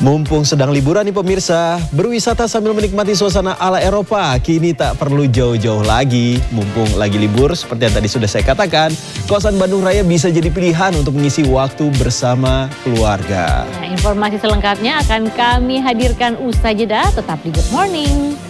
Mumpung sedang liburan nih pemirsa, berwisata sambil menikmati suasana ala Eropa kini tak perlu jauh-jauh lagi. Mumpung lagi libur, seperti yang tadi sudah saya katakan, kawasan Bandung Raya bisa jadi pilihan untuk mengisi waktu bersama keluarga. Nah, informasi selengkapnya akan kami hadirkan usai jeda, tetap di Good Morning.